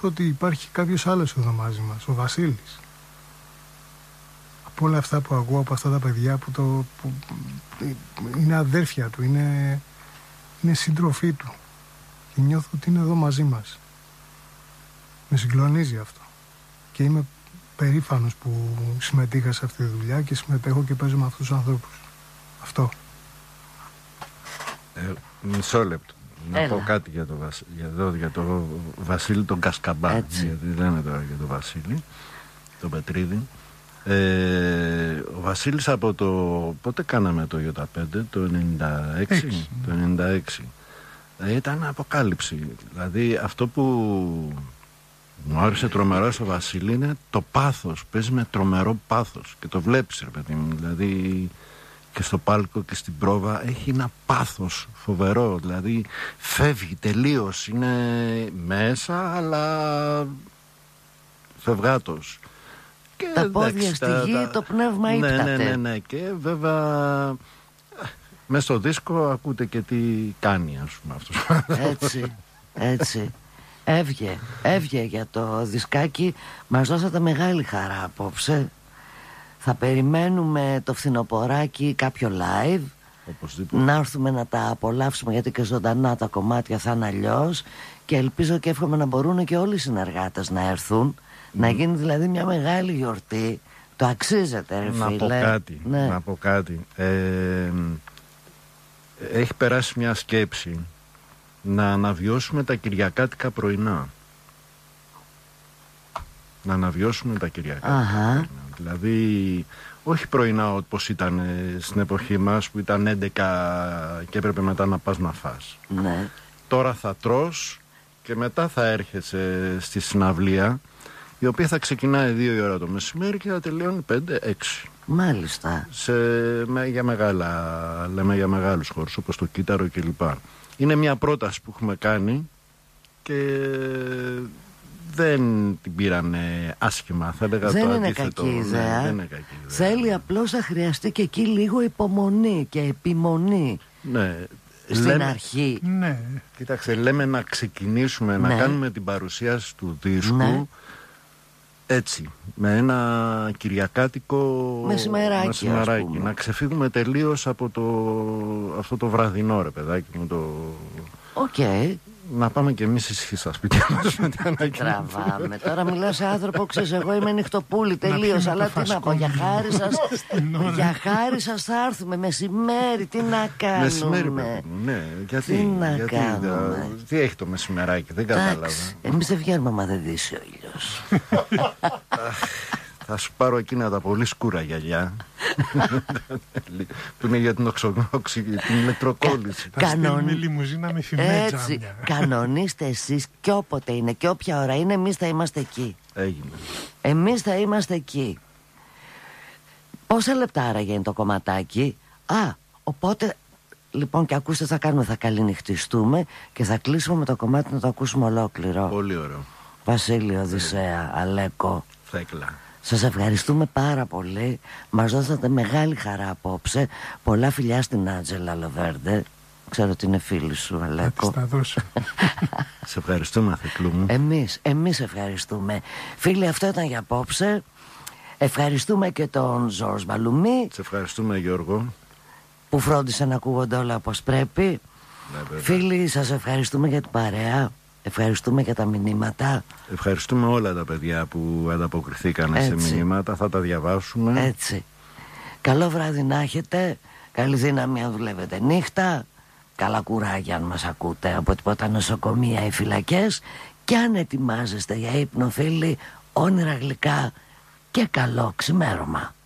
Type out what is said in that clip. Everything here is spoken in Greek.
νιώθω ότι υπάρχει κάποιος άλλος εδώ μαζί μας, ο Βασίλης. Από όλα αυτά που ακούω από αυτά τα παιδιά που είναι αδέρφια του, είναι σύντροφοί του. Και νιώθω ότι είναι εδώ μαζί μας. Με συγκλονίζει αυτό. Και είμαι περήφανος που συμμετείχα σε αυτή τη δουλειά και συμμετέχω και παίζω με αυτούς τους ανθρώπους. Αυτό. Μισό λεπτό. Να πω κάτι για το Βασίλη τον Κασκαμπά. Γιατί δεν είναι τώρα για τον Βασίλη τον Πετρίδη. Ο Βασίλης από το... Πότε κάναμε το Ι5? Το 96. Το 96. Ήταν αποκάλυψη. Δηλαδή αυτό που μου άρεσε τρομερό στο Βασίλη είναι το πάθος. Παίζει με τρομερό πάθος και το βλέπεις, ρε παιδί μου. Δηλαδή και στο πάλκο και στην πρόβα έχει ένα πάθος φοβερό. Δηλαδή φεύγει τελείως. Είναι μέσα αλλά φευγάτος. Και τα πόδια στη γη, το πνεύμα ύπταται. Ναι. Και βέβαια μέσα στο δίσκο ακούτε και τι κάνει, ας πούμε, αυτός. Έτσι. Έβγε για το δισκάκι. Μας δώσατε μεγάλη χαρά απόψε. Θα περιμένουμε το φθινοποράκι κάποιο live. Οπωσδήποτε. Να έρθουμε να τα απολαύσουμε, γιατί και ζωντανά τα κομμάτια θα είναι αλλιώς. Και ελπίζω και εύχομαι να μπορούν και όλοι οι συνεργάτες να έρθουν. Να γίνει δηλαδή μια μεγάλη γιορτή. Το αξίζεται, ρε φίλε. Να πω κάτι. Έχει περάσει μια σκέψη να αναβιώσουμε τα κυριακάτικα πρωινά. Να αναβιώσουμε τα κυριακάτικα πρωινά. Δηλαδή όχι πρωινά όπως ήταν στην εποχή μας που ήταν 11 και έπρεπε μετά να πας να φας. Ναι. Τώρα θα τρως και μετά θα έρχεσαι στη συναυλία, η οποία θα ξεκινάει 2 η ώρα το μεσημέρι και θα τελειώνει 5-6. Μάλιστα. Λέμε για μεγάλους χώρους όπως το Κύτταρο κλπ. Είναι μια πρόταση που έχουμε κάνει και δεν την πήρανε άσχημα. Θα έλεγα δεν το είναι αντίθετο. Κακή ιδέα. Δεν είναι κακή ιδέα. Θέλει απλώς να χρειαστεί και εκεί λίγο υπομονή και επιμονή. Ναι. Στην αρχή. Ναι. Κοίταξε, λέμε να ξεκινήσουμε να κάνουμε την παρουσίαση του δίσκου έτσι, με ένα κυριακάτικο μεσημεράκι, να ξεφύγουμε τελείως από αυτό το βραδινό, ρε παιδάκι μου, να πάμε κι εμείς ησυχοί στα σπίτια μας με την ανακοίνωση. Τραβάμε. Τώρα μιλάω σε άνθρωπο, ξέρεις, εγώ είμαι νυχτοπούλη τελείως. Αλλά τι να πω, για χάρη σας θα έρθουμε μεσημέρι. Τι να κάνουμε. Μεσημέρι, ναι. Γιατί κάνουμε. Τι έχει το μεσημεράκι, δεν κατάλαβα. Εμείς δεν βγαίνουμε άμα δεν δύσει ο ήλιος. Θα σου πάρω εκείνα τα πολύ σκούρα γυαλιά που είναι για την την ηλεκτροκόλληση. Θα στείλουμε λιμουζίνα με φημέτσα. Έτσι, κανονίστε εσείς και όποτε είναι και όποια ώρα είναι, εμείς θα είμαστε εκεί. Έγινε. Εμείς θα είμαστε εκεί. Πόσα λεπτά άραγε είναι το κομματάκι? Οπότε λοιπόν, και ακούστε, θα καληνυχτιστούμε και θα κλείσουμε με το κομμάτι να το ακούσουμε ολόκληρο. Πολύ ωραίο. Βασίλη Οδυσσέα, Αλέκο, Θέκλα. σας ευχαριστούμε πάρα πολύ. Μας δώσατε μεγάλη χαρά απόψε. Πολλά φιλιά στην Άντζελα Λοβέρντε. Ξέρω ότι είναι φίλη σου, Αλέκο. Θα δώσω. Σε ευχαριστούμε, Θεκλού μου. Εμείς ευχαριστούμε. Φίλοι, αυτό ήταν για απόψε. Ευχαριστούμε και τον Ζόρς Μπαλουμί. Σε ευχαριστούμε, Γιώργο, που φρόντισε να ακούγονται όλα όπως πρέπει. Φίλοι, σας ευχαριστούμε για την παρέα. Ευχαριστούμε για τα μηνύματα. Ευχαριστούμε όλα τα παιδιά που ανταποκριθήκαν σε μηνύματα. Θα τα διαβάσουμε. Έτσι. Καλό βράδυ να έχετε. Καλή δύναμη αν δουλεύετε νύχτα. Καλά κουράγια αν μας ακούτε από τίποτα νοσοκομεία ή φυλακές. Και αν ετοιμάζεστε για ύπνο, φίλοι, όνειρα γλυκά και καλό ξημέρωμα.